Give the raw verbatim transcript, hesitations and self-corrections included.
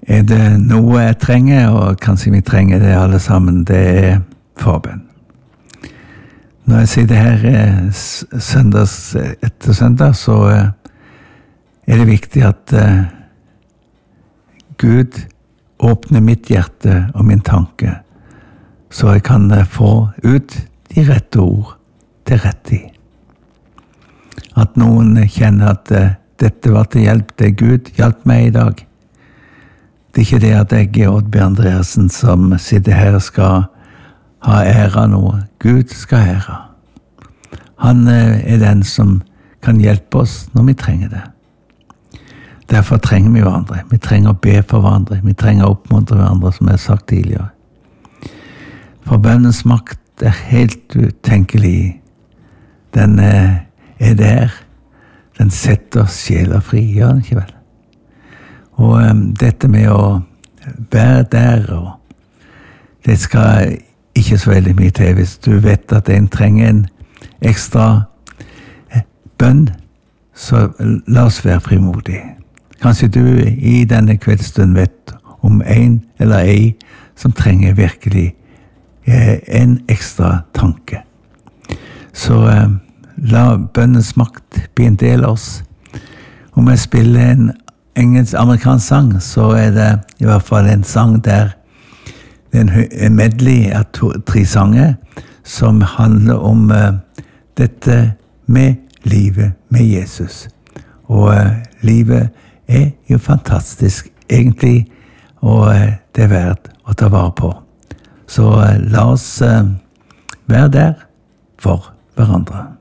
Er det noe jeg trenger, og kanskje vi trenger det alle sammen, det er forbønn. Når jeg sitter her eh, søndags etter søndag, så eh, er det viktig at eh, Gud åpner mitt hjerte og min tanke, så jeg kan eh, få ut de rette ord til rett tid. At noen kjenner at eh, dette var til hjelp, det Gud hjalp meg i dag. Det er ikke det at jeg er Oddbjørn Andreassen som sitter her og skal ha ære noe. Gud skal ære. Han er den som kan hjelpe oss når vi trenger det. Derfor trenger vi hverandre. Vi trenger å be for hverandre. Vi trenger å oppmuntre hverandre, som jeg har sagt tidligere. For bønnens makt er helt utenkelig. Den er der. Den setter sjela fri, gjør den ikke vel? Og um, dette med å være der, og det skal ikke så veldig mye til. Hvis du vet at en trenger en ekstra bønn, så la oss være frimodig. Kanskje du i denne kveldsstunden vet om en eller ei som trenger virkelig eh, en ekstra tanke. Så eh, la bønnens makt bli en del av oss. Om jeg spiller en engelsk amerikansk sang, så er det i hvert fall en sang der det er en medley av to, tre sanger som handler om uh, dette med livet med Jesus. Og uh, livet er jo fantastisk egentlig, og uh, det er verdt å ta vare på. Så uh, la oss uh, være der for hverandre.